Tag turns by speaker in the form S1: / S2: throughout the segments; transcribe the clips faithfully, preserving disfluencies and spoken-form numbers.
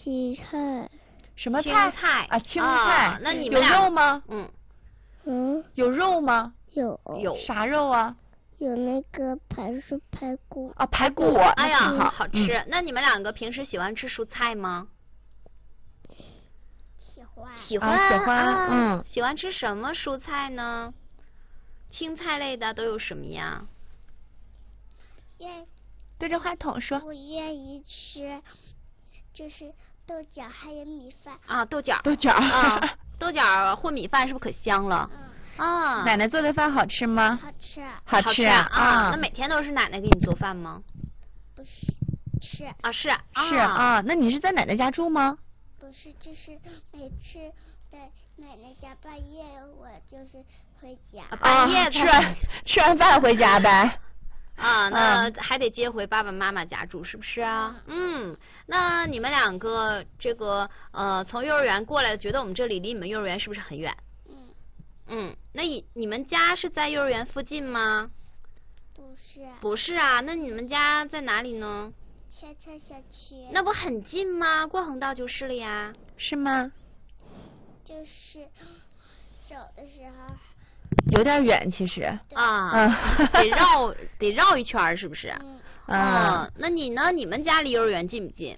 S1: 青菜。
S2: 什么菜？
S3: 青菜
S2: 啊，青菜。
S3: 啊、那你们
S2: 有
S3: 俩
S2: 肉吗？
S3: 嗯。
S1: 嗯。
S2: 有肉吗？
S1: 有。
S3: 有。
S2: 啥肉啊？
S1: 有那个排骨排骨。
S2: 啊，排骨。
S3: 哎呀，
S2: 好，
S3: 好吃、嗯。那你们两个平时喜欢吃蔬菜吗？
S1: 喜欢。
S3: 喜欢、
S2: 啊、喜欢。
S3: 啊、
S2: 嗯。
S3: 喜欢吃什么蔬菜呢？青菜类的都有什么呀？
S1: 愿
S2: 对着话筒说。
S1: 我愿意吃，就是豆角还有米饭。
S3: 啊，豆角。
S2: 豆角。
S3: 啊，豆角混米饭是不是可香了？
S1: 嗯。
S3: 啊。
S2: 奶奶做的饭好吃吗？
S1: 好吃。
S2: 好吃
S3: 啊！
S2: 啊。
S3: 那每天都是奶奶给你做饭吗？
S1: 不是，是。
S3: 啊，是。
S2: 是啊，那你是在奶奶家住吗？
S1: 不是，就是每次在奶奶家半夜，我就是回家。
S3: 啊、半夜
S2: 吃完吃完饭回家呗。
S3: 啊，那还得接回爸爸妈妈家住，是不是啊？嗯, 嗯，那你们两个这个呃从幼儿园过来，觉得我们这里离你们幼儿园是不是很远？
S1: 嗯。
S3: 嗯，那你你们家是在幼儿园附近吗？
S1: 不是。
S3: 不是啊，那你们家在哪里呢？
S1: 悄悄小区。
S3: 那不很近吗？过横道就是了呀。
S2: 是吗？
S1: 就是走的时候。
S2: 有点远，其实
S3: 啊，嗯、得绕得绕一圈，是不是？
S1: 嗯。
S3: 嗯，那你呢？你们家离幼儿园近不近？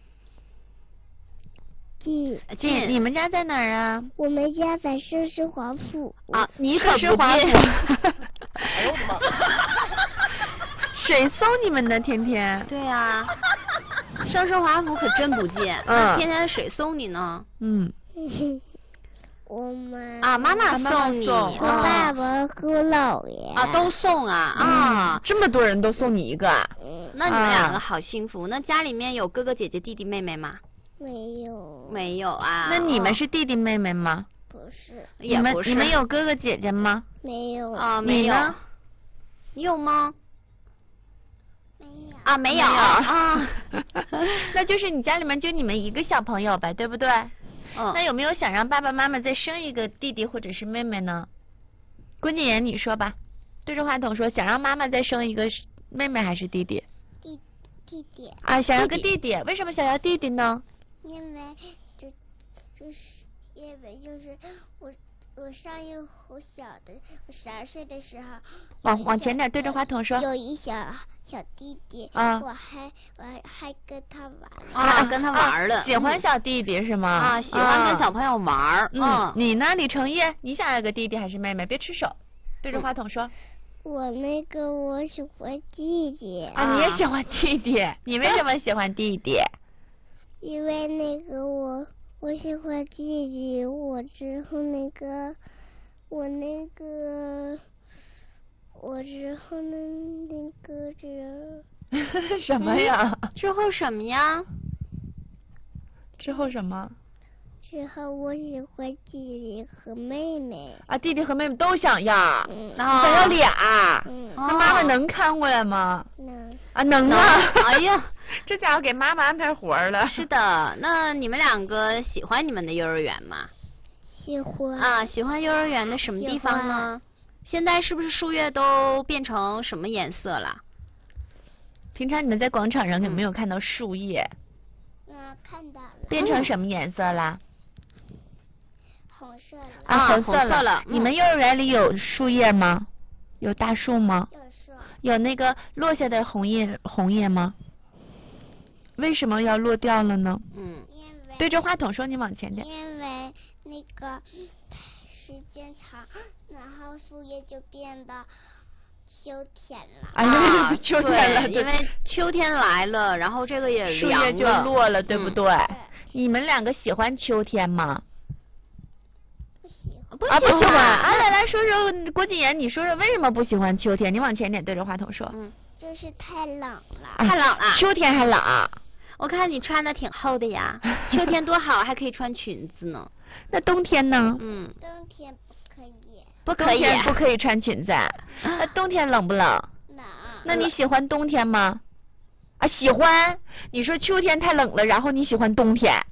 S1: 近。
S3: 近。
S2: 你们家在哪儿啊？
S1: 我们家在盛世华府。
S3: 啊，你可不近。
S2: 哎呦我的妈！谁送你们的？天天。
S3: 对呀、啊，盛世华府可真不近。
S2: 嗯。
S3: 天天谁送你呢？
S2: 嗯。
S1: 我妈
S3: 啊，妈妈送你，
S1: 我爸爸和我姥爷
S3: 啊都送啊啊、
S2: 嗯！这么多人都送你一个啊？
S3: 那你们两个好幸福。啊、那家里面有哥哥姐姐弟弟妹妹吗？
S1: 没有。
S3: 没有啊？
S2: 那你们是弟弟妹妹吗？
S1: 不是。
S3: 也不是。
S2: 你们有哥哥姐姐吗？
S1: 没有
S3: 啊，没有。
S2: 你呢？
S3: 你有吗？
S1: 没有。
S3: 啊，没有啊。
S2: 那就是你家里面就你们一个小朋友呗，对不对？
S3: 嗯，
S2: 那有没有想让爸爸妈妈再生一个弟弟或者是妹妹呢？郭靖言，你说吧，对着话筒说，想让妈妈再生一个妹妹还是弟弟？
S1: 弟弟弟。
S2: 啊，想要个弟弟，为什么想要弟弟呢？
S1: 因为就就是因为就是我我上幼我小的我十二岁的时候，
S2: 往往前点，对着话筒说。
S1: 有一小小弟弟，
S2: 啊，
S1: 我还我还跟他玩
S3: 啊，跟他玩了、
S2: 啊，喜欢小弟弟是吗？
S3: 啊，喜欢跟小朋友玩。
S2: 嗯，嗯你呢，李成业？你想要个弟弟还是妹妹？别吃手，对着话筒说。
S1: 我那个我喜欢弟弟。
S2: 啊，你也喜欢弟弟？你为什么喜欢弟弟？
S1: 因为那个我我喜欢弟弟，我之后那个我那个。我之后呢，那个这
S2: 什么呀、
S3: 嗯？之后什么呀？
S2: 之后什么？
S1: 之后我喜欢弟弟和妹妹。
S2: 啊，弟弟和妹妹都想要，
S1: 嗯、
S2: 想要俩。
S1: 嗯。
S2: 那妈妈能看过来吗？
S1: 能。
S2: 啊，能啊！
S3: 哎呀，
S2: 这家伙给妈妈安排活了。
S3: 是的，那你们两个喜欢你们的幼儿园吗？
S1: 喜欢。
S3: 啊，喜欢幼儿园的什么地方呢？现在是不是树叶都变成什么颜色了？
S2: 平常你们在广场上有没有看到树叶？
S1: 嗯，看到了。
S2: 变成什么颜色啦？
S1: 红色了。
S2: 啊，红
S3: 色了。
S2: 了。你们幼儿园里有树叶吗？有大树吗？
S1: 有树。
S2: 有那个落下的红叶红叶吗？为什么要落掉了呢？
S3: 嗯。
S1: 因为。
S2: 对着话筒说，你往前点。
S1: 因为那个。时间长，然后树叶就变得秋天了。
S2: 哎呀，秋天了，
S3: 因为秋天来了，然后这个也
S2: 凉了，树叶就落了，对不对？
S1: 嗯、
S2: 你们两个喜欢秋天吗？
S1: 不喜欢。
S3: 不
S2: 啊，不喜欢。啊，来来说说郭靖言，你说说为什么不喜欢秋天？你往前点，对着话筒说。
S3: 嗯，
S1: 就是太冷了。
S3: 太冷了。
S2: 秋天还冷。
S3: 我看你穿的挺厚的呀，秋天多好，还可以穿裙子呢。
S2: 那冬天呢？
S3: 嗯，
S1: 冬天不可以。
S3: 不可以，
S2: 不可以穿裙子。那冬天冷不冷？
S1: 冷。
S2: 那你喜欢冬天吗？啊，喜欢。你说秋天太冷了，然后你喜欢冬天。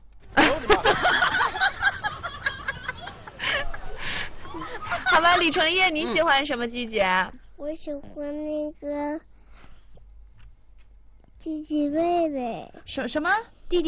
S2: 好吧，李成业，你喜欢什么季节？
S1: 我喜欢那个弟弟妹妹。
S2: 什什么？